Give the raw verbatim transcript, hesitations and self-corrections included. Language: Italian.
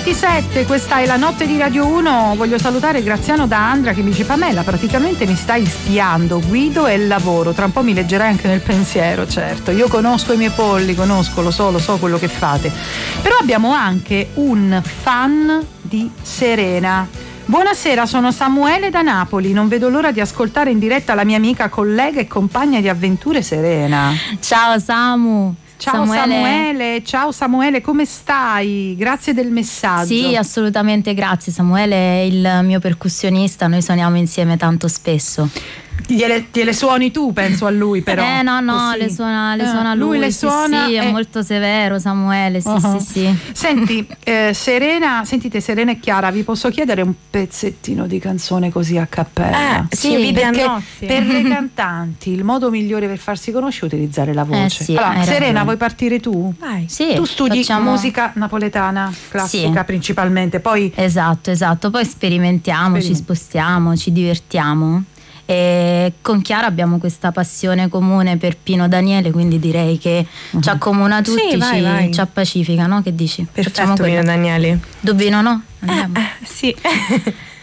ventisette, questa è la notte di Radio uno. Voglio salutare Graziano da Andra che mi dice: Pamela, praticamente mi stai spiando, guido e lavoro, tra un po' mi leggerai anche nel pensiero. Certo, io conosco i miei polli, conosco, lo so, lo so quello che fate. Però abbiamo anche un fan di Serena. Buonasera, sono Samuele da Napoli, non vedo l'ora di ascoltare in diretta la mia amica, collega e compagna di avventure Serena. Ciao Samu. Ciao Samuele. Samuele, ciao Samuele, come stai? Grazie del messaggio. Sì, assolutamente grazie. Samuele è il mio percussionista, noi suoniamo insieme tanto spesso. Gliele, gliele suoni tu, penso a lui però. Eh no no, così. le suona, le eh, suona lui, lui le sì, suona sì, e... è molto severo Samuele, sì uh-huh. sì sì. Senti, eh, Serena, sentite Serena e Chiara, vi posso chiedere un pezzettino di canzone così a cappella? Eh, sì, perché per le cantanti il modo migliore per farsi conoscere è utilizzare la voce. Eh, sì, allora, Serena, ragione. vuoi partire tu? Vai. Sì, tu studi facciamo... musica napoletana classica, sì, principalmente, poi esatto, esatto, poi sperimentiamo, Sperim- ci spostiamo, ci divertiamo. E con Chiara abbiamo questa passione comune per Pino Daniele, quindi direi che uh-huh. ci accomuna tutti, sì, vai, ci, vai. ci appacifica, no? Che dici? Perfetto, Pino Daniele. Dubbino, no? Andiamo. Eh, eh, sì.